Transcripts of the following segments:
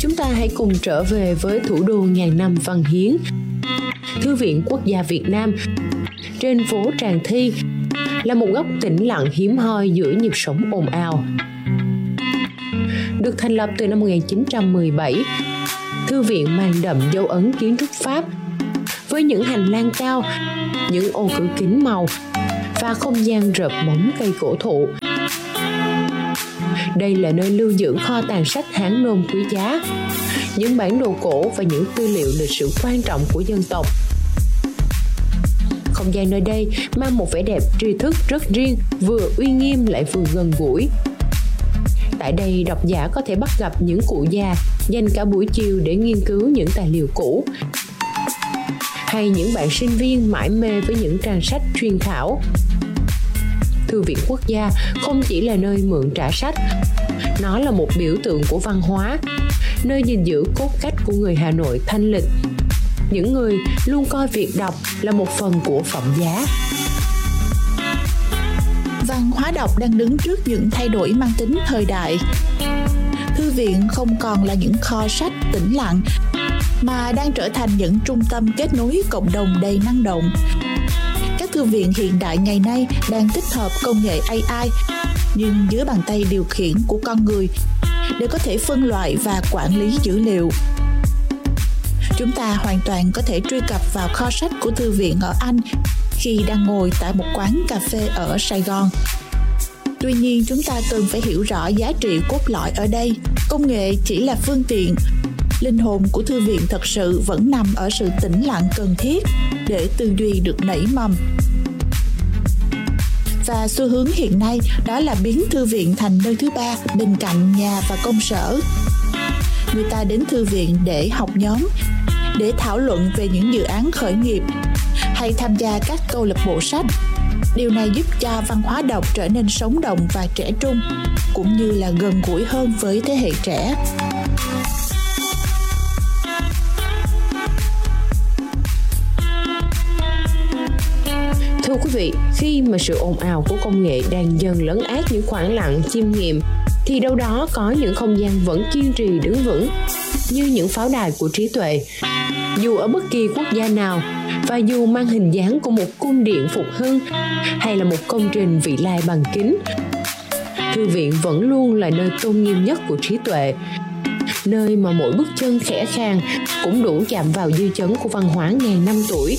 chúng ta hãy cùng trở về với thủ đô ngàn năm văn hiến, Thư viện Quốc gia Việt Nam. Trên phố Tràng Thi là một góc tĩnh lặng hiếm hoi giữa nhịp sống ồn ào. Được thành lập từ năm 1917, thư viện mang đậm dấu ấn kiến trúc Pháp với những hành lang cao, những ô cửa kính màu và không gian rợp bóng cây cổ thụ. Đây là nơi lưu giữ kho tàng sách Hán Nôm quý giá, những bản đồ cổ và những tư liệu lịch sử quan trọng của dân tộc. Không gian nơi đây mang một vẻ đẹp tri thức rất riêng, vừa uy nghiêm lại vừa gần gũi. Tại đây, độc giả có thể bắt gặp những cụ già dành cả buổi chiều để nghiên cứu những tài liệu cũ, hay những bạn sinh viên mải mê với những trang sách chuyên khảo. Thư viện Quốc gia không chỉ là nơi mượn trả sách, nó là một biểu tượng của văn hóa, nơi gìn giữ cốt cách của người Hà Nội thanh lịch, những người luôn coi việc đọc là một phần của phẩm giá. Văn hóa đọc đang đứng trước những thay đổi mang tính thời đại. Thư viện không còn là những kho sách tĩnh lặng, mà đang trở thành những trung tâm kết nối cộng đồng đầy năng động. Các thư viện hiện đại ngày nay đang tích hợp công nghệ AI, nhưng dưới bàn tay điều khiển của con người để có thể phân loại và quản lý dữ liệu. Chúng ta hoàn toàn có thể truy cập vào kho sách của thư viện ở Anh khi đang ngồi tại một quán cà phê ở Sài Gòn. Tuy nhiên, chúng ta cần phải hiểu rõ giá trị cốt lõi ở đây. Công nghệ chỉ là phương tiện. Linh hồn của thư viện thật sự vẫn nằm ở sự tĩnh lặng cần thiết để tư duy được nảy mầm. Và xu hướng hiện nay đó là biến thư viện thành nơi thứ ba bên cạnh nhà và công sở. Người ta đến thư viện để học nhóm, để thảo luận về những dự án khởi nghiệp hay tham gia các câu lạc bộ sách. Điều này giúp cho văn hóa đọc trở nên sống động và trẻ trung, cũng như là gần gũi hơn với thế hệ trẻ. Thưa quý vị, khi mà sự ồn ào của công nghệ đang dần lấn át những khoảng lặng chiêm nghiệm, thì đâu đó có những không gian vẫn kiên trì đứng vững, như những pháo đài của trí tuệ. Dù ở bất kỳ quốc gia nào, và dù mang hình dáng của một cung điện phục hưng hay là một công trình vị lai bằng kính, thư viện vẫn luôn là nơi tôn nghiêm nhất của trí tuệ, nơi mà mỗi bước chân khẽ khàng cũng đủ chạm vào dư chấn của văn hóa ngàn năm tuổi.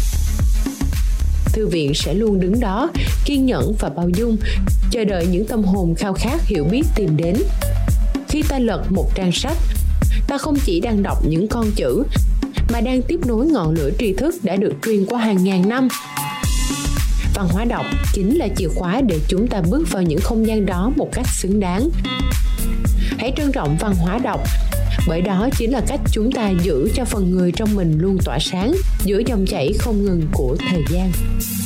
Thư viện sẽ luôn đứng đó, kiên nhẫn và bao dung, chờ đợi những tâm hồn khao khát hiểu biết tìm đến. Khi ta lật một trang sách, ta không chỉ đang đọc những con chữ, mà đang tiếp nối ngọn lửa tri thức đã được truyền qua hàng ngàn năm. Văn hóa đọc chính là chìa khóa để chúng ta bước vào những không gian đó một cách xứng đáng. Hãy trân trọng văn hóa đọc, bởi đó chính là cách chúng ta giữ cho phần người trong mình luôn tỏa sáng giữa dòng chảy không ngừng của thời gian.